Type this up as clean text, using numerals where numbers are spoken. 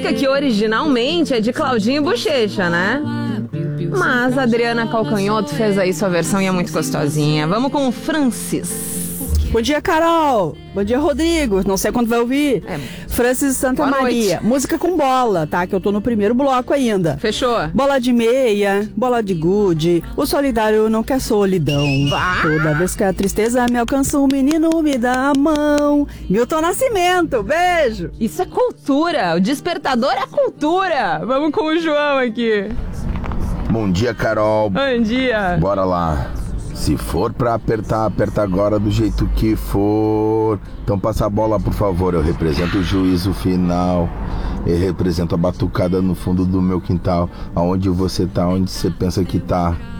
música que originalmente é de Claudinho Bochecha, né? Mas a Adriana Calcanhoto fez aí sua versão e é muito gostosinha. Vamos com o Francis. Bom dia, Carol. Bom dia, Rodrigo. Não sei quando vai ouvir. Francis Santa Boa Maria. noite. Música com bola, tá? Que eu tô no primeiro bloco ainda. Fechou? Bola de meia, bola de gude. O solidário não quer solidão. Toda vez que a tristeza me alcança, um menino me dá a mão. Milton Nascimento. Beijo. Isso é cultura. O despertador é cultura. Vamos com o João aqui. Bom dia, Carol. Bom dia. Bora lá. Se for pra apertar, aperta agora do jeito que for. Então passa a bola, por favor. Eu represento o juízo final. Eu represento a batucada no fundo do meu quintal. Aonde você tá, onde você pensa que tá.